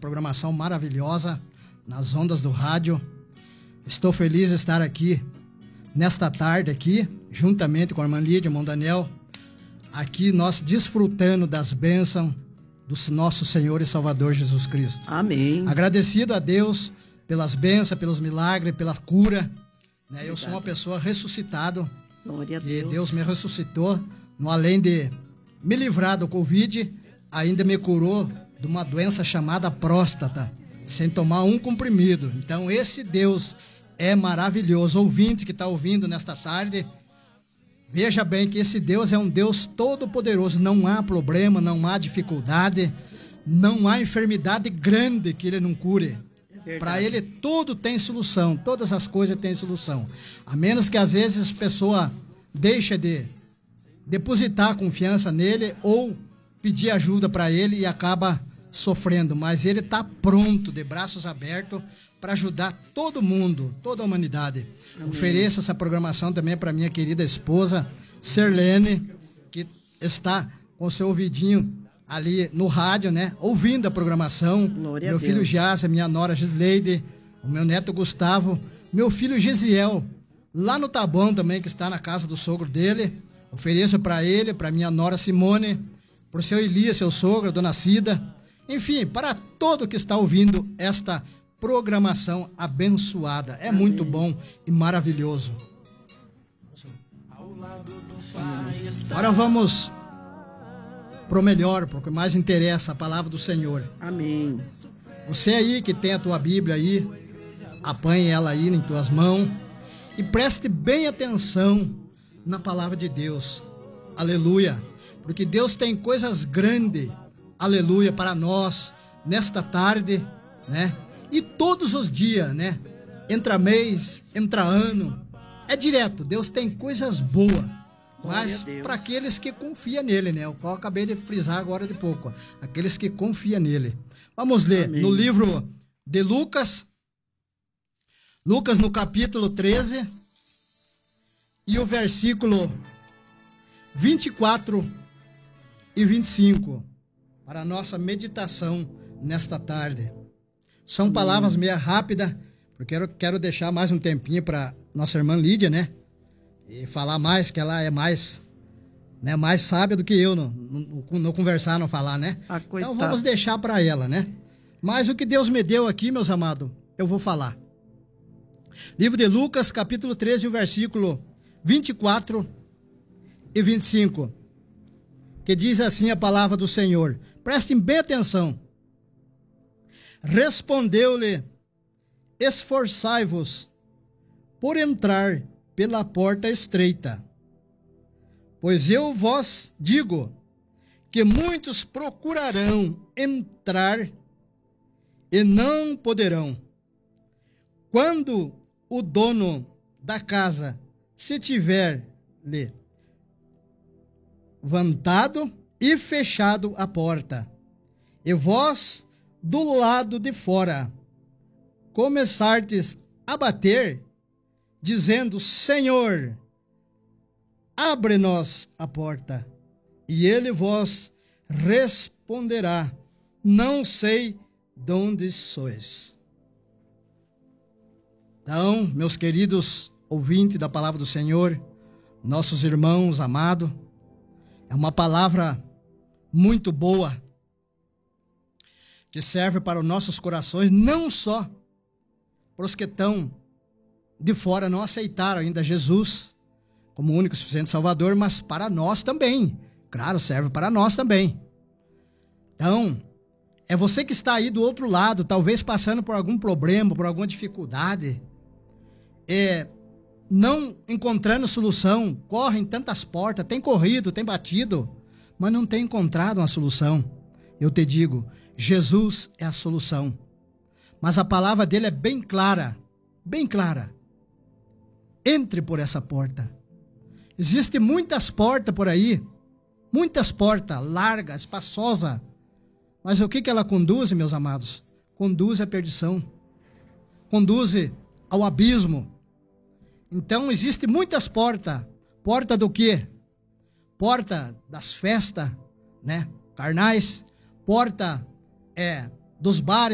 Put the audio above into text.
programação maravilhosa nas ondas do rádio. Estou feliz de estar aqui nesta tarde aqui, juntamente com a irmã Lídia, irmão Daniel, aqui nós desfrutando das bênçãos do nosso Senhor e Salvador Jesus Cristo. Amém. Agradecido a Deus pelas bênçãos, pelos milagres, pela cura. Né? Eu sou uma pessoa ressuscitado. Glória a que Deus. Deus me ressuscitou, no além de me livrar do Covid, ainda me curou de uma doença chamada próstata, sem tomar um comprimido. Então esse Deus é maravilhoso. Ouvinte que está ouvindo nesta tarde, veja bem que esse Deus é um Deus todo-poderoso. Não há problema, não há dificuldade, não há enfermidade grande que Ele não cure. Para Ele tudo tem solução, todas as coisas têm solução. A menos que às vezes a pessoa deixe de depositar confiança nele ou pedir ajuda para Ele e acaba sofrendo. Mas Ele está pronto, de braços abertos, para ajudar todo mundo, toda a humanidade. Amém. Ofereço essa programação também para minha querida esposa, Serlene, que está com seu ouvidinho ali no rádio, né? Ouvindo a programação. Glória meu a filho Deus. Jásia, minha nora Gisleide, o meu neto Gustavo, meu filho Gesiel, lá no Taboão também, que está na casa do sogro dele. Ofereço para ele, para minha nora Simone, para o seu Elias, seu sogro, a dona Cida. Enfim, para todo que está ouvindo esta programação abençoada. É Amém. Muito bom e maravilhoso. Agora vamos pro melhor, pro que mais interessa, a palavra do Senhor. Amém. Você aí que tem a tua Bíblia aí, apanhe ela aí em tuas mãos e preste bem atenção na palavra de Deus. Aleluia. Porque Deus tem coisas grandes, aleluia, para nós nesta tarde, né? E todos os dias, né? Entra mês, entra ano, é direto. Deus tem coisas boas. Mas para aqueles que confiam nele, né? O qual eu acabei de frisar agora de pouco. Aqueles que confiam nele. Vamos ler. Amém. No livro de Lucas. Lucas no capítulo 13. E o versículo 24 e 25. Para a nossa meditação nesta tarde. São palavras meio rápidas. Porque eu quero deixar mais um tempinho para nossa irmã Lídia, né? E falar mais, que ela é mais, né, mais sábia do que eu no conversar, no falar, né? Então vamos deixar para ela, né? Mas o que Deus me deu aqui, meus amados, eu vou falar. Livro de Lucas, capítulo 13, o versículo 24 e 25. Que diz assim a palavra do Senhor. Prestem bem atenção. Respondeu-lhe: esforçai-vos por entrar pela porta estreita. Pois eu vos digo que muitos procurarão entrar e não poderão. Quando o dono da casa se tiver levantado e fechado a porta, e vós do lado de fora começardes a bater, dizendo: Senhor, abre-nos a porta. E ele vos responderá: não sei de onde sois. Então, meus queridos ouvintes da palavra do Senhor, nossos irmãos amados, é uma palavra muito boa, que serve para os nossos corações, não só para os que estão de fora, não aceitaram ainda Jesus como único e suficiente Salvador, mas para nós também. Claro, serve para nós também. Então, é você que está aí do outro lado, talvez passando por algum problema, por alguma dificuldade, não encontrando solução, corre em tantas portas, tem corrido, tem batido, mas não tem encontrado uma solução. Eu te digo, Jesus é a solução. Mas a palavra dele é bem clara, bem clara. Entre por essa porta. Existem muitas portas por aí, muitas portas largas, espaçosas. Mas o que ela conduz, meus amados? Conduz à perdição. Conduz ao abismo. Então, existem muitas portas. Porta do quê? Porta das festas, né? Carnais. Porta dos bares.